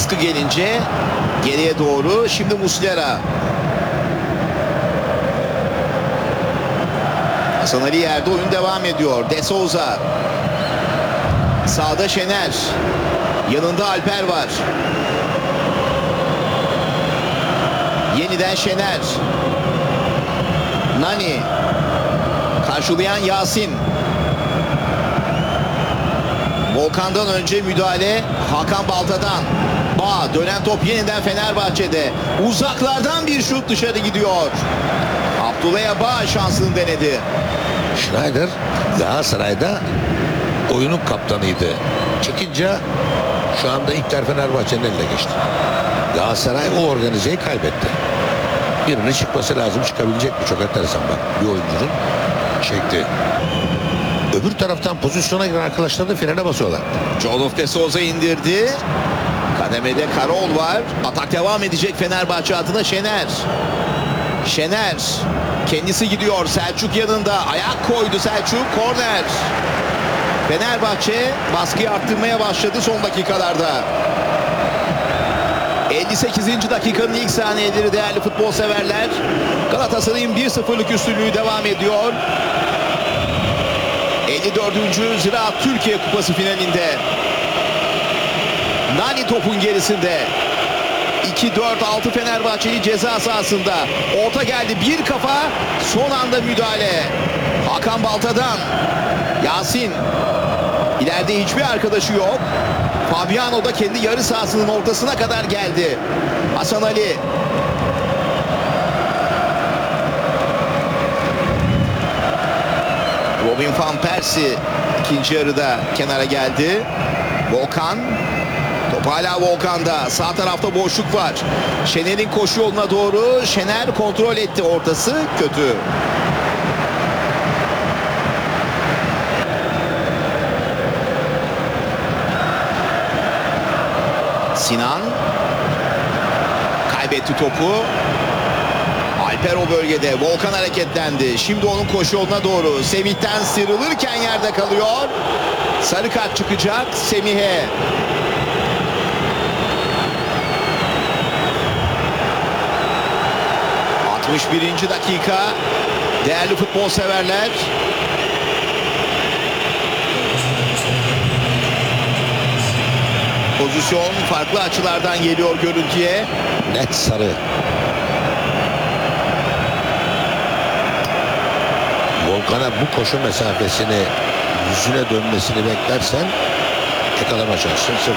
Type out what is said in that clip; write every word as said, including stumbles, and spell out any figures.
Baskı gelince geriye doğru şimdi Muslera. Hasan Ali yerde, oyun devam ediyor. De Souza. Sağda Şener. Yanında Alper var. Yeniden Şener. Nani. Karşılayan Yasin. Volkan'dan önce müdahale Hakan Balta'dan. Bağ, dönen top yeniden Fenerbahçe'de. Uzaklardan bir şut dışarı gidiyor. Abdullah Bağ şansını denedi. Schneider Galatasaray'da oyunun kaptanıydı. Çıkınca şu anda İlker Fenerbahçe'nin eline geçti. Galatasaray o organizeyi kaybetti. Birinin çıkması lazım, çıkabilecek mi? Çok enteresan bak. Bir oyuncunun çekti. Öbür taraftan pozisyona giren arkadaşlar da frene basıyorlar. Jolof De Souza indirdi. Kademede Karol var. Atak devam edecek Fenerbahçe adına Şener. Şener. Kendisi gidiyor. Selçuk yanında. Ayak koydu Selçuk. Korner. Fenerbahçe baskıyı arttırmaya başladı son dakikalarda. elli sekizinci dakikanın ilk saniyeleri değerli futbol severler. Galatasaray'ın bir sıfırlık üstünlüğü devam ediyor. elli dördüncü Ziraat Türkiye Kupası finalinde. Nani topun gerisinde. iki dört altı Fenerbahçeli ceza sahasında. Orta geldi, bir kafa, son anda müdahale. Hakan Balta'dan. Yasin. İleride hiçbir arkadaşı yok. Fabiano da kendi yarı sahasının ortasına kadar geldi. Hasan Ali. Robin van Persie ikinci yarıda kenara geldi. Volkan. Top hala Volkan'da. Sağ tarafta boşluk var. Şener'in koşu yoluna doğru. Şener kontrol etti. Ortası kötü. Sinan. Kaybetti topu. Alper o bölgede. Volkan hareketlendi. Şimdi onun koşu yoluna doğru. Semih'ten sıyrılırken yerde kalıyor. Sarı kart çıkacak Semih'e. altmış birinci dakika. Değerli futbol severler. Pozisyon farklı açılardan geliyor görüntüye. Net sarı. Volkan'a bu koşu mesafesini yüzüne dönmesini beklersen yakalama şansın.